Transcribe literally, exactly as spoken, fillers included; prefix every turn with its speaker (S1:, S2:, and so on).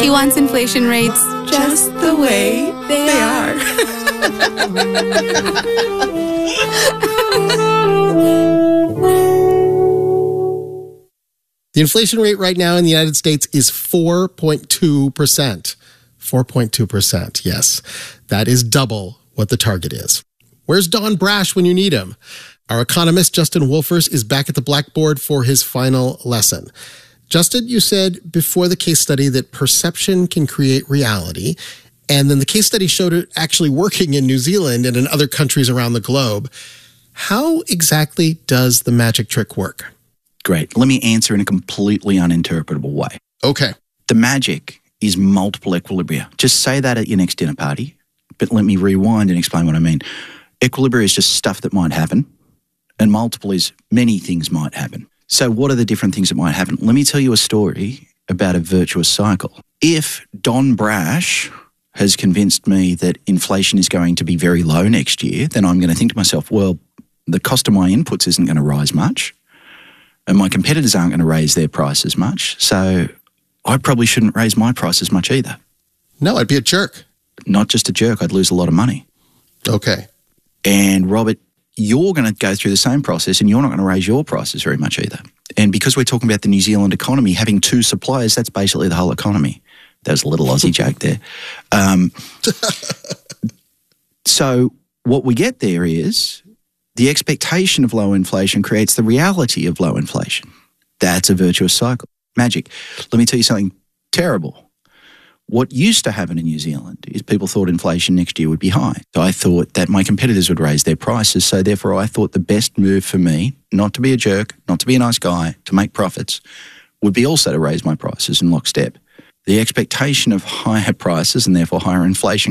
S1: He wants inflation rates just the way they are.
S2: The inflation rate right now in the United States is four point two percent. four point two percent, yes. That is double what the target is. Where's Don Brash when you need him? Our economist, Justin Wolfers, is back at the blackboard for his final lesson. Justin, you said before the case study that perception can create reality, and then the case study showed it actually working in New Zealand and in other countries around the globe. How exactly does the magic trick work?
S3: Great. Let me answer in a completely uninterpretable way.
S2: Okay.
S3: The magic is multiple equilibria. Just say that at your next dinner party, but let me rewind and explain what I mean. Equilibria is just stuff that might happen, and multiple is many things might happen. So what are the different things that might happen? Let me tell you a story about a virtuous cycle. If Don Brash has convinced me that inflation is going to be very low next year, then I'm going to think to myself, well, the cost of my inputs isn't going to rise much, and my competitors aren't going to raise their prices much, so I probably shouldn't raise my prices much either.
S2: No, I'd be a jerk.
S3: Not just a jerk, I'd lose a lot of money.
S2: Okay.
S3: And Robert, you're going to go through the same process and you're not going to raise your prices very much either. And because we're talking about the New Zealand economy, having two suppliers, that's basically the whole economy. There's a little Aussie joke there. Um, so what we get there is the expectation of low inflation creates the reality of low inflation. That's a virtuous cycle. Magic. Let me tell you something terrible. What used to happen in New Zealand is people thought inflation next year would be high. So I thought that my competitors would raise their prices. So therefore I thought the best move for me, not to be a jerk, not to be a nice guy, to make profits, would be also to raise my prices in lockstep. The expectation of higher prices and therefore higher inflation